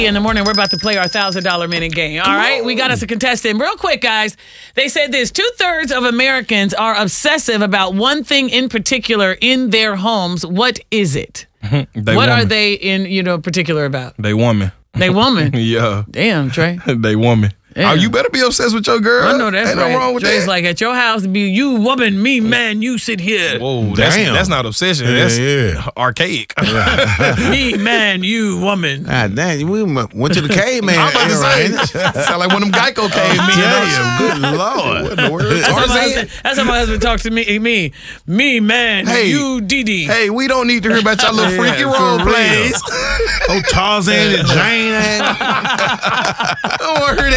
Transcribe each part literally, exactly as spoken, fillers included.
In the morning, we're about to play our one thousand dollars minute game. All right? We got us a contestant. Real quick, guys. They said this. Two-thirds of Americans are obsessive about one thing in particular in their homes. What is it? They what woman. are they in, you know, particular about? They woman. They woman? Yeah. Damn, Trey. They woman. Yeah. Oh, you better be obsessed with your girl. I know that's Ain't right. no wrong with Trey's that. like, at your house, be you woman, me man, you sit here. Whoa, that's, Damn. that's not obsession. Yeah, That's yeah. archaic. Me man, you woman. God damn, we went to the caveman I'm about to say, era, ain't it? sound like one of them Geico cavemen. Damn, good lord. What in the world? That's how, my Tarzan? husband, that's how my husband talks to me. Me, me man, Hey. you Dee Dee. Hey, we don't need to hear about your little Yeah, freaky for role real. plays. Oh, Tarzan and Jane. ain't- I don't want to hear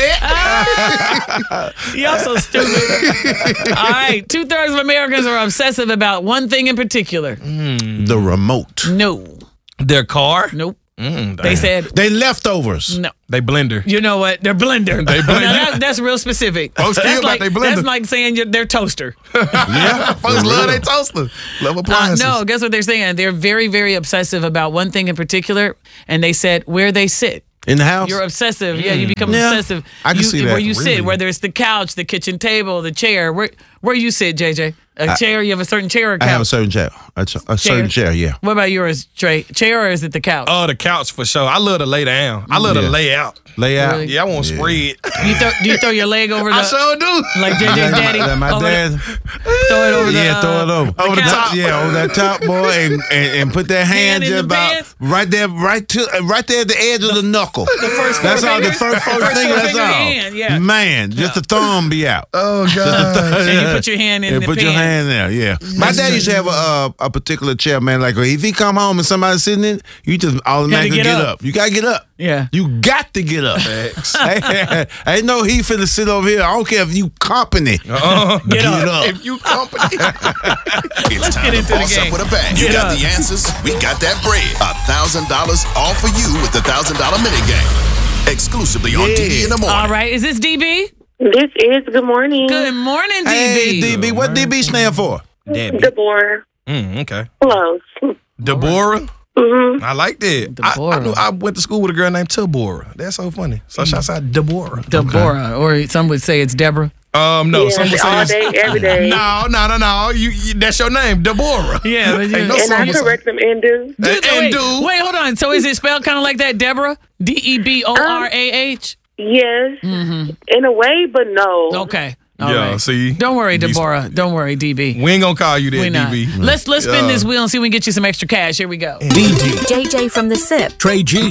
that. Y'all so stupid. All right, two thirds of Americans are obsessive about one thing in particular. The remote. No, Their car? nope. Mm, They damn. said They leftovers. no. They blender. You know what? Their blender. They blender. Now, that, that's real specific. Folks care that's about like, they blender. That's like saying your, their toaster. Yeah. Folks for love real. their toaster. Love Uh, appliances. no, guess what they're saying? They're very, very obsessive about one thing in particular, and they said where they sit. In the house? You're obsessive. Yeah, you become Yeah, obsessive. I can you, see that. Where you Really? sit, whether it's the couch, the kitchen table, the chair. Where where you sit, J J? A chair? You have a certain chair or couch? I have a certain chair. A, ch- a certain chair, yeah. What about yours, Trey? Chair or is it the couch? Oh, the couch for sure. I love to lay down. I love to Yeah. lay out. Lay out. Really? Yeah, I want to Yeah. spread. you throw, do you throw your leg over the I sure do. like J J's Like my- daddy? like my over dad. The, throw it over the Yeah, uh, throw it over. over the couch? top. Yeah, over that top, boy, and, and, and put that hand in just the about pants? right there, right to, uh, right there at the edge of the knuckle. The first That's four all. The fingers? first four First finger. four That's finger all. hand, yeah. Man, just the thumb be out. Oh, God. and you put your hand in And the put your pants. hand there, yeah. My dad used to have a uh, a particular chair, man. Like if he come home and somebody's sitting in, you just automatically get get, up. up. You gotta get up. Yeah. You got to get up. I ain't no he finna sit over here. I don't care if you company. Uh-uh. Get Get up. up. If you company. It's Let's time get to into the boss game. up with a bang. You Get got up. the answers. We got that bread. A thousand dollars all for you with the thousand dollar minute game. Exclusively on Yeah. D D in the morning. All right, is this D B? This is good morning. Good morning, D B. Hey, D B, what D B stand for? Deborah. Mm, okay. Close. Deborah. hmm I like that. I, I, Deborah. knew, I went to school with a girl named Deborah. That's so funny. So shouts out Deborah. Deborah, or some would say it's Deborah. Um, no, Yeah, some would say all it's- day, every day. No, no, no, no. You, you, that's your name, Deborah. Yeah, but you- Ain't no And I some would say- correct them and do. And, Dude, and wait, do. wait, hold on. So is it spelled kind of like that, Deborah? D E B O R A H? Yes. In a way, but no. Okay. All Yeah, right. see? Don't worry, Be Deborah. Don't worry, D B. We ain't gonna call you We that, not. D B. Let's let's spin Yeah. this wheel and see if we can get you some extra cash. Here we go. D D, J J from the S I P. Trey G.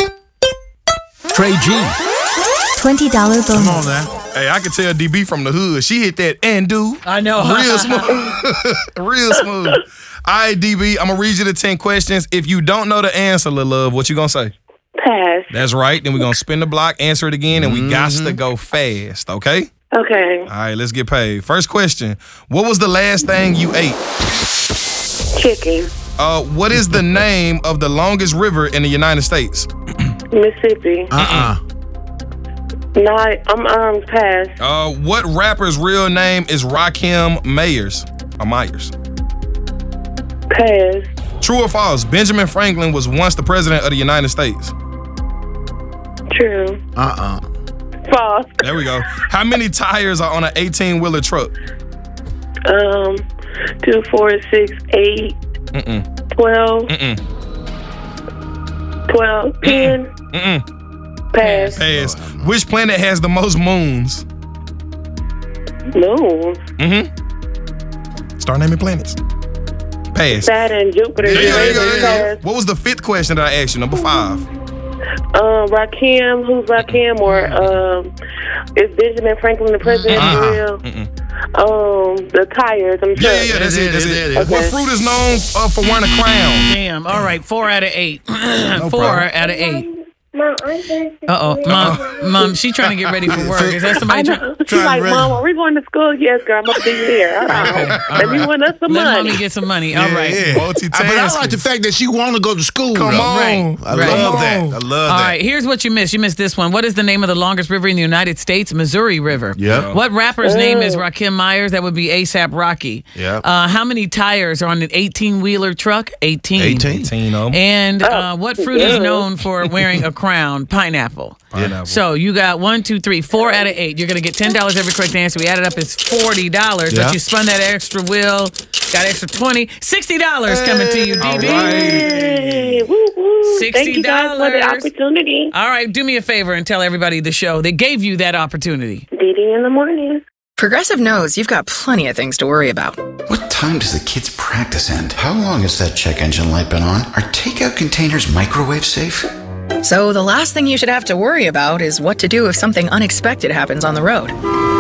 Trey G. twenty dollars bonus. Come on now. Hey, I can tell D B from the hood. She hit that and do. I know. Real smooth. Real smooth. All right, D B, I'm gonna read you the ten questions. If you don't know the answer, little love, what you gonna say? Pass. That's right. Then we're gonna spin the block, answer it again, and we got to go fast, okay? Okay. All right, let's get paid. First question. What was the last thing you ate? Chicken. Uh, what is the name of the longest river in the United States? Mississippi. Uh-uh. No, I'm um pass. Uh, what rapper's real name is Rakim Mayers? Or Myers. Pass. True or false? Benjamin Franklin was once the president of the United States. True. Uh-uh. False. There we go. How many tires are on an eighteen-wheeler truck? Um, two, four, six, eight, Mm-mm. twelve, Mm-mm. twelve, ten. Mm-mm. Pass. Pass. Which planet has the most moons? No. Mm-hmm. Start naming planets. Pass. Saturn, Jupiter. There you go, there you go, Uranus, there you go. Pass. What was the fifth question that I asked you? Number five. Um, Rakim, who's Rakim, or um, is Benjamin Franklin the president Uh-uh. for real? Mm-mm. Um, the tires. I'm sure. Yeah, yeah, yeah, that's it, that's it. Okay. What fruit is known uh, for wearing a crown? Damn. All right. Four out of eight. Four problem. out of eight. Mom, I'm thirsty. Uh oh, mom, mom, she trying to get ready for work. Is that I somebody? Try- know. She's trying like, to Mom, are we going to school? Yes, girl. I'm going to be here. Hold on. Okay, all Let me right. win us some Let money. mommy get some money. All right. Yeah. Multitasking. I, but I like the fact that she want to go to school. Come though. on. Right. I Right. love Come that. on. I love All that. right, here's what you missed. You missed this one. What is the name of the longest river in the United States? Missouri River. Yep. What rapper's name is Oh. Rakim Myers? That would be ASAP Rocky. Yep. Uh, how many tires are on an eighteen-wheeler truck? eighteen. eighteen. eighteen of 'em. And uh, Oh, what fruit is yeah. known for wearing a crown? Crown pineapple. Pineapple. So you got one, two, three, four out of eight. You're going to get ten dollars every correct answer. We added up, it's forty dollars. Yeah. But you spun that extra wheel, got extra twenty, sixty dollars coming to you, D B. All right. Hey, woo, woo. sixty dollars. Thank you guys for the opportunity. All right, do me a favor and tell everybody the show. They gave you that opportunity. Didi in the morning. Progressive knows you've got plenty of things to worry about. What time does the kids' practice end? How long has that check engine light been on? Are takeout containers microwave safe? So the last thing you should have to worry about is what to do if something unexpected happens on the road.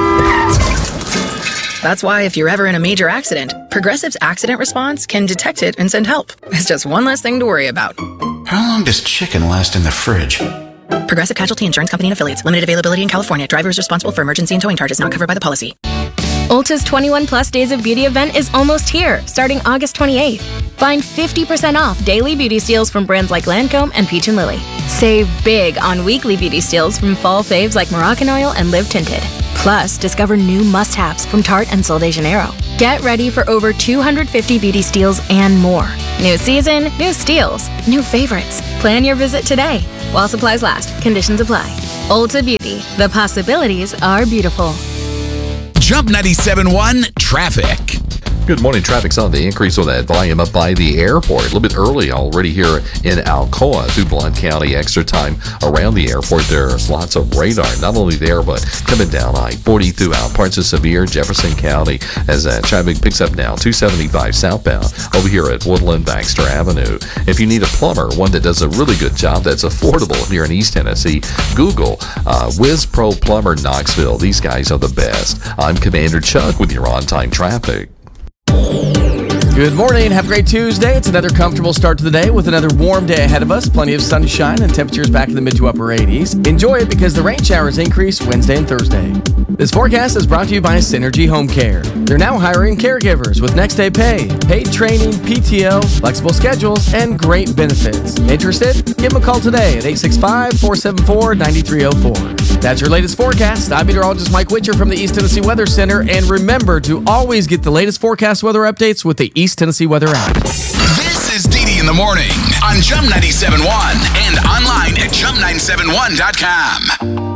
That's why if you're ever in a major accident, Progressive's accident response can detect it and send help. It's just one less thing to worry about. How long does chicken last in the fridge? Progressive Casualty Insurance Company and Affiliates. Limited availability in California. Driver is responsible for emergency and towing charges not covered by the policy. Ulta's twenty-one plus Days of Beauty event is almost here, starting August twenty-eighth. Find fifty percent off daily beauty steals from brands like Lancome and Peach and Lily. Save big on weekly beauty steals from fall faves like Moroccan Oil and Live Tinted. Plus, discover new must-haves from Tarte and Sol de Janeiro. Get ready for over two hundred fifty beauty steals and more. New season, new steals, new favorites. Plan your visit today. While supplies last, conditions apply. Ulta Beauty. The possibilities are beautiful. Jump ninety-seven point one traffic. Good morning. Traffic's on the increase on that volume up by the airport. A little bit early already here in Alcoa through Blount County. Extra time around the airport. There's lots of radar, not only there, but coming down I forty throughout parts of Sevier, Jefferson County, as that traffic picks up now. two seventy-five southbound over here at Woodland Baxter Avenue. If you need a plumber, one that does a really good job that's affordable here in East Tennessee, Google uh, Wiz Pro Plumber Knoxville. These guys are the best. I'm Commander Chuck with your on-time traffic. Good morning. Have a great Tuesday. It's another comfortable start to the day with another warm day ahead of us. Plenty of sunshine and temperatures back in the mid to upper eighties. Enjoy it because the rain showers increase Wednesday and Thursday. This forecast is brought to you by Synergy Home Care. They're now hiring caregivers with next day pay, paid training, P T O, flexible schedules, and great benefits. Interested? Give them a call today at eight six five, four seven four, nine three zero four. That's your latest forecast. I'm meteorologist Mike Witcher from the East Tennessee Weather Center. And remember to always get the latest forecast weather updates with the East Tennessee Weather app. This is Didi in the morning on Jump ninety-seven point one and online at jump nine seven one dot com.